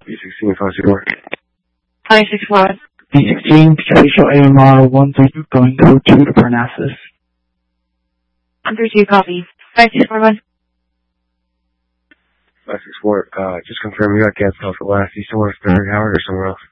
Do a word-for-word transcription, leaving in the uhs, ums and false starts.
B sixteen, five six four. five six four. B sixteen, Picasso A M R one three two, going code two to Parnassus. one three two, copy. five six four one. five six four, uh, just confirm you got gas off the last. You somewhere at Howard or somewhere else?